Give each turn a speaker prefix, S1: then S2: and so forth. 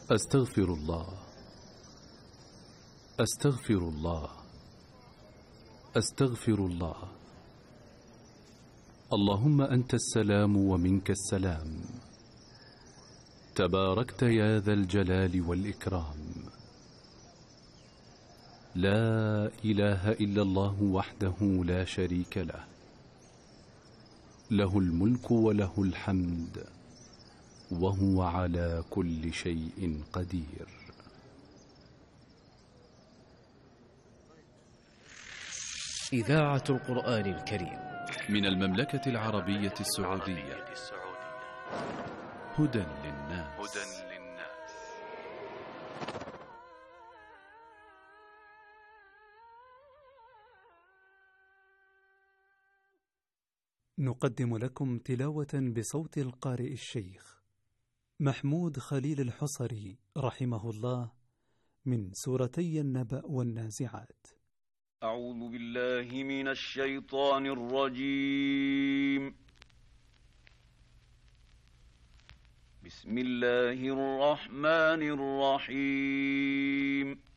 S1: أستغفر الله، أستغفر الله، أستغفر الله. اللهم أنت السلام ومنك السلام، تباركت يا ذا الجلال والإكرام. لا إله إلا الله وحده لا شريك له، له الملك وله الحمد وهو على كل شيء قدير.
S2: إذاعة القرآن الكريم
S1: من المملكة العربية السعودية. هدى للناس.
S3: نقدم لكم تلاوة بصوت القارئ الشيخ محمود خليل الحصري رحمه الله من سورتي النبأ والنازعات.
S4: أعوذ بالله من الشيطان الرجيم. بسم الله الرحمن الرحيم.